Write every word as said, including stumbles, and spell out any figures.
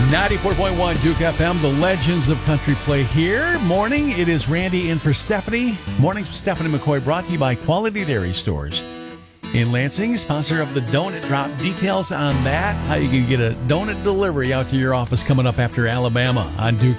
ninety-four point one Duke F M, the Legends of Country Play here. Morning, it is Randy in for Stephanie. Mornings with Stephanie McCoy, brought to you by Quality Dairy Stores in Lansing, sponsor of the Donut Drop. Details on that, how you can get a donut delivery out to your office coming up after Alabama on Duke